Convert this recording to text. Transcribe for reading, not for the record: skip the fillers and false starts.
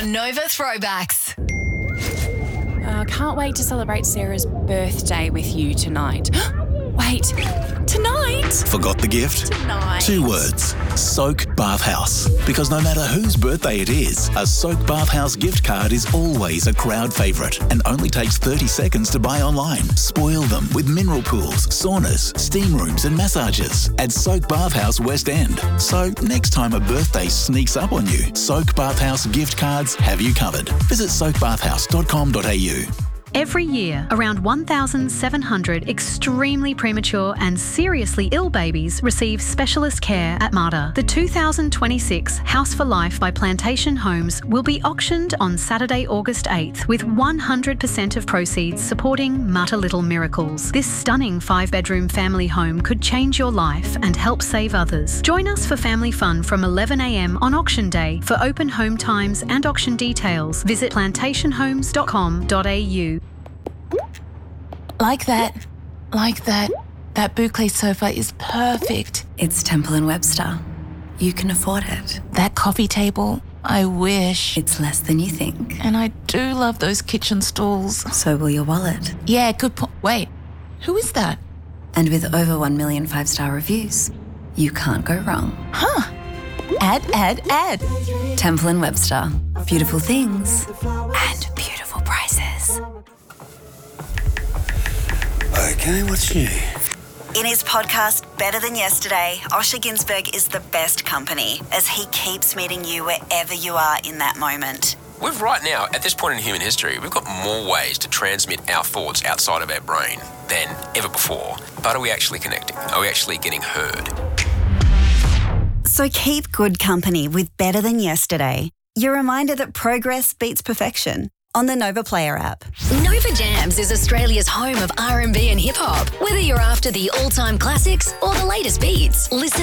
Nova Throwbacks. Can't wait to celebrate Sarah's birthday with you tonight. Wait, tonight? Forgot the gift? Tonight. 2 words. Soak Bathhouse. Because no matter whose birthday it is, a Soak Bathhouse gift card is always a crowd favourite and only takes 30 seconds to buy online. Spoil them with mineral pools, saunas, steam rooms and massages at Soak Bathhouse West End. So next time a birthday sneaks up on you, Soak Bathhouse gift cards have you covered. Visit soakbathhouse.com.au. Every year, around 1,700 extremely premature and seriously ill babies receive specialist care at Mater. The 2026 House for Life by Plantation Homes will be auctioned on Saturday, August 8th, with 100% of proceeds supporting Mater Little Miracles. This stunning 5-bedroom family home could change your life and help save others. Join us for family fun from 11 a.m. on auction day. For open home times and auction details, visit plantationhomes.com.au. Like that. That boucle sofa is perfect. It's Temple & Webster. You can afford it. That coffee table, I wish. It's less than you think. And I do love those kitchen stools. So will your wallet. Yeah, good point. Wait, who is that? And with over 1 million 5-star reviews, you can't go wrong. Huh. Add. Temple & Webster. Beautiful things and beautiful prices. Okay, what's new? In his podcast, Better Than Yesterday, Osher Günsberg is the best company as he keeps meeting you wherever you are in that moment. We've right now, at this point in human history, we've got more ways to transmit our thoughts outside of our brain than ever before. But are we actually connecting? Are we actually getting heard? So keep good company with Better Than Yesterday. Your reminder that progress beats perfection on the Nova Player app. Nova Jams is Australia's home of R&B and hip-hop. Whether you're after the all-time classics or the latest beats, listen